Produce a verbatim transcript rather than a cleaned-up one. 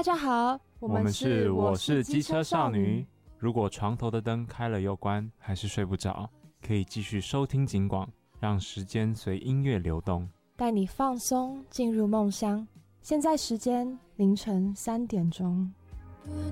家好，我们是我是机车少女。 如果床头的灯开了又关，还是睡不着，可以继续收听警广，让时间随音乐流动， 带你放松进入梦乡。现在时间凌晨三点钟。